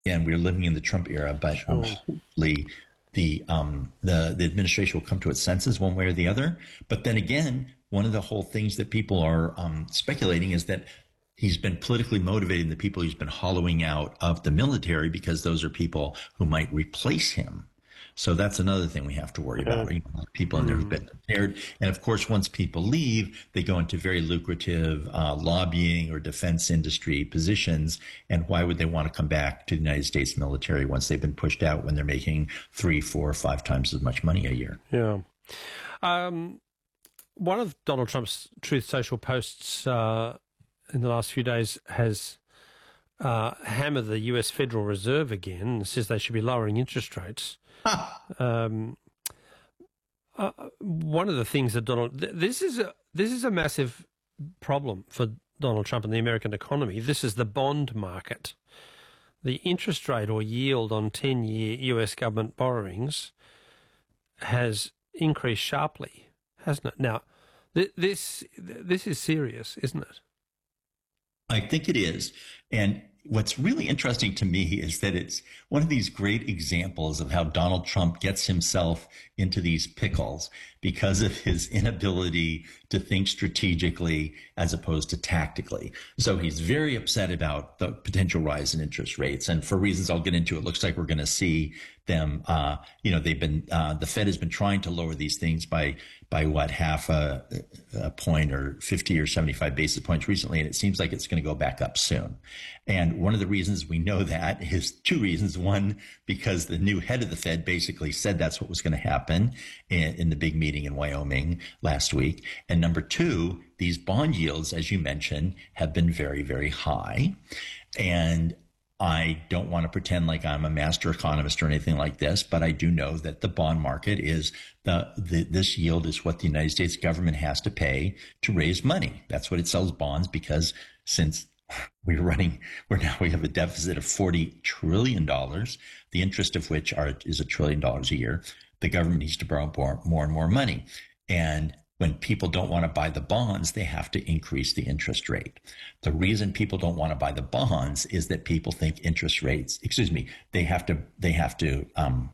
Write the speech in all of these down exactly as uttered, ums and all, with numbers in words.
and we're living in the Trump era, but Sure. um, hopefully the um, the the administration will come to its senses one way or the other. But then again, one of the whole things that people are um, speculating is that he's been politically motivating the people he's been hollowing out of the military because those are people who might replace him. So that's another thing we have to worry Yeah. about. You know, people in there who've been prepared. And of course, once people leave, they go into very lucrative uh, lobbying or defense industry positions. And why would they want to come back to the United States military once they've been pushed out when they're making three, four, five times as much money a year? Yeah. Um, one of Donald Trump's Truth Social posts uh, in the last few days has uh, hammered the U S Federal Reserve again and says they should be lowering interest rates. um, uh, one of the things that Donald th- this is a this is a massive problem for Donald Trump and the American economy. This is the bond market. The interest rate or yield on ten-year U S government borrowings has increased sharply, hasn't it? Now, th- this this is serious, isn't it? I think it is. And what's really interesting to me is that it's one of these great examples of how Donald Trump gets himself into these pickles because of his inability to think strategically as opposed to tactically. So he's very upset about the potential rise in interest rates. And for reasons I'll get into, it looks like we're going to see them, uh, you know, they've been, uh, the Fed has been trying to lower these things by, by what, half a, a point or fifty or seventy-five basis points recently. And it seems like it's going to go back up soon. And one of the reasons we know that is two reasons. One, because the new head of the Fed basically said that's what was going to happen in, in the big meeting in Wyoming last week. And number two, these bond yields, as you mentioned, have been very, very high. And I don't want to pretend like I'm a master economist or anything like this, but I do know that the bond market is the, the this yield is what the United States government has to pay to raise money. That's what it sells bonds, because since we're running, we're now, we have a deficit of forty trillion dollars, the interest of which are, is a trillion dollars a year. The government needs to borrow more, more and more money. And when people don't want to buy the bonds, they have to increase the interest rate. The reason people don't want to buy the bonds is that people think interest rates, excuse me, they have to, they have to, um,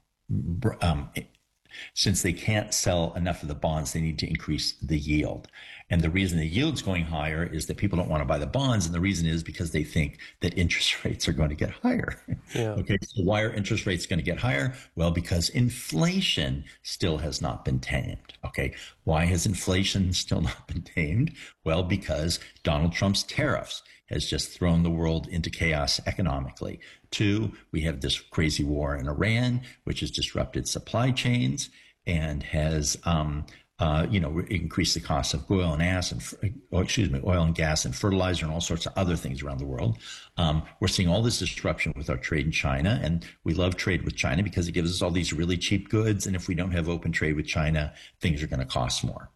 um, since they can't sell enough of the bonds, they need to increase the yield. And the reason the yield's going higher is that people don't want to buy the bonds. And the reason is because they think that interest rates are going to get higher. Yeah. Okay. So why are interest rates going to get higher? Well, because inflation still has not been tamed. Okay. Why has inflation still not been tamed? Well, because Donald Trump's tariffs has just thrown the world into chaos economically. Two, we have this crazy war in Iran, which has disrupted supply chains and has, um, uh, you know, increased the cost of oil and gas and, oh, excuse me, oil and gas and fertilizer and all sorts of other things around the world. Um, we're seeing all this disruption with our trade in China, and we love trade with China because it gives us all these really cheap goods. And if we don't have open trade with China, things are going to cost more.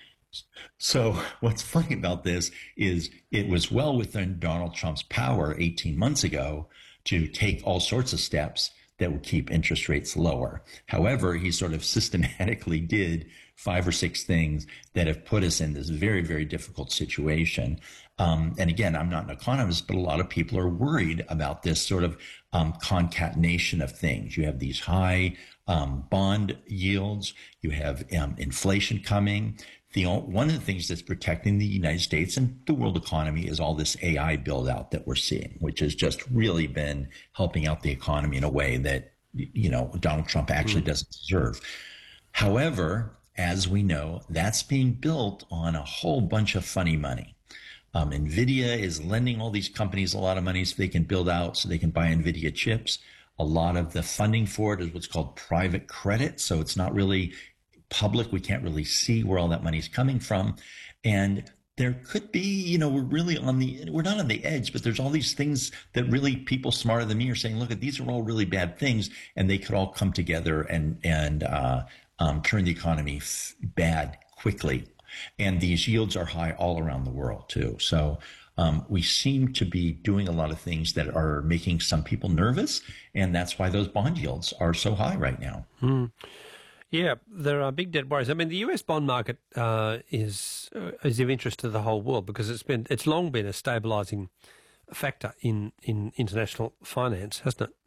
So what's funny about this is it was well within Donald Trump's power eighteen months ago to take all sorts of steps that would keep interest rates lower. However, he sort of systematically did five or six things that have put us in this very, very difficult situation. Um, and again, I'm not an economist, but a lot of people are worried about this sort of um, concatenation of things. You have these high um, bond yields, you have um, inflation coming. The, one of the things that's protecting the United States and the world economy is all this A I build out that we're seeing, which has just really been helping out the economy in a way that, you know, Donald Trump actually mm. doesn't deserve. However, as we know, that's being built on a whole bunch of funny money. Um, NVIDIA is lending all these companies a lot of money so they can build out, so they can buy NVIDIA chips. A lot of the funding for it is what's called private credit. So it's not really public. We can't really see where all that money is coming from. And there could be, you know, we're really on the, we're not on the edge, but there's all these things that really people smarter than me are saying, look, these are all really bad things, and they could all come together and, and, uh, um, turn the economy f- bad quickly. And these yields are high all around the world too. So, um, we seem to be doing a lot of things that are making some people nervous. And that's why those bond yields are so high right now. Hmm. Yeah, there are big debt worries. I mean, the U S bond market uh, is uh, is of interest to the whole world because it's been it's long been a stabilising factor in, in international finance, hasn't it?